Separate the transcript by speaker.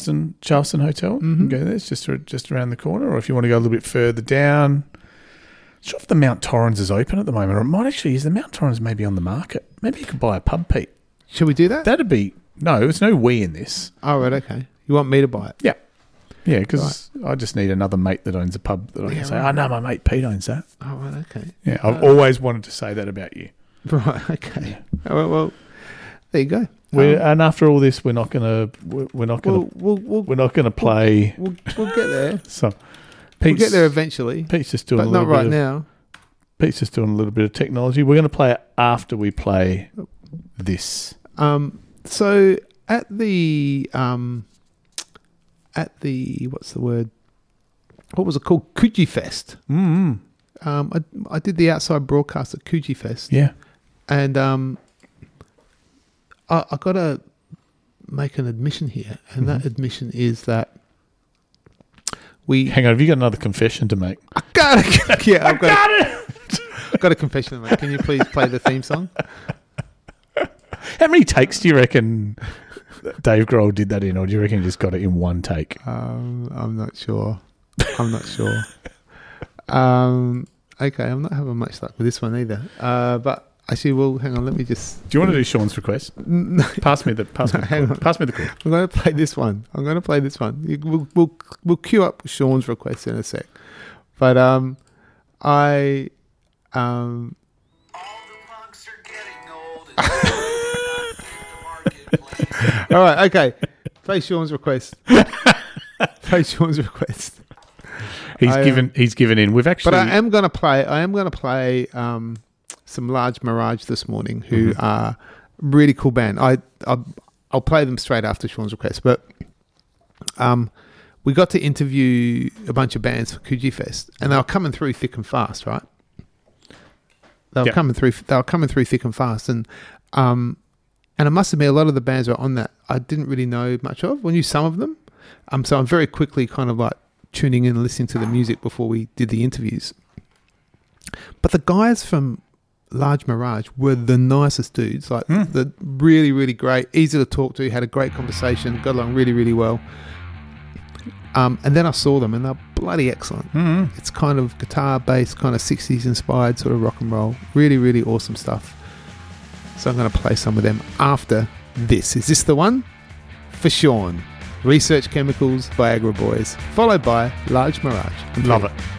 Speaker 1: Charleston Hotel. You can go there. It's just around the corner. Or if you want to go a little bit further down, not sure if the Mount Torrens is open at the moment, or it might actually is. The Mount Torrens maybe on the market. Maybe you could buy a pub, Pete.
Speaker 2: Should we do that?
Speaker 1: That'd be no. There's no we in this.
Speaker 2: Oh, right, okay. You want me to buy it?
Speaker 1: Yeah. Yeah, because I just need another mate that owns a pub that I can say, oh, no, my mate Pete owns that.
Speaker 2: Oh, right, okay.
Speaker 1: Yeah, I've always wanted to say that about you.
Speaker 2: Right, okay. Yeah. Oh, well, there you go.
Speaker 1: And after all this, we're not gonna play.
Speaker 2: We'll get there.
Speaker 1: So,
Speaker 2: we'll get there eventually.
Speaker 1: Pete's just doing
Speaker 2: but not right now.
Speaker 1: Pete's just doing a little bit of technology. We're going to play it after we play this.
Speaker 2: So at the what's the word? What was it called? Coogee Fest. I did the outside broadcast at Coogee Fest.
Speaker 1: Yeah, and
Speaker 2: I got to make an admission here, and that admission is that
Speaker 1: hang on. Have you got another confession to make?
Speaker 2: I got it. Yeah, I've got it. I've got a confession to make. Can you please play the theme song?
Speaker 1: How many takes do you reckon Dave Grohl did that in, or do you reckon he just got it in one take?
Speaker 2: I'm not sure. Okay, I'm not having much luck with this one either. But actually, well, hang on. Let me just.
Speaker 1: Do you want to do Sean's request? No. Pass me the cord.
Speaker 2: I'm going to play this one. We'll queue up Sean's request in a sec. But All the punks are getting old. All right, okay. Play Sean's request.
Speaker 1: He's given in. We've actually.
Speaker 2: But I am going to play some Large Mirage this morning, who are a really cool band. I'll play them straight after Sean's request. But we got to interview a bunch of bands for Coogee Fest, and they were coming through thick and fast, right? They were coming through thick and fast, and I must admit, a lot of the bands were on that I didn't really know much of. I knew some of them, so I'm very quickly kind of like tuning in and listening to the music before we did the interviews. But the guys from Large Mirage were the nicest dudes, like the really, really great, easy to talk to, had a great conversation, got along really, really well. And then I saw them and they're bloody excellent. It's kind of guitar based, kind of 60s inspired sort of rock and roll. Really, really awesome stuff. So I'm going to play some of them after this. Is this the one? For Sean. Research Chemicals, Viagra Boys, followed by Large Mirage.
Speaker 1: Love it.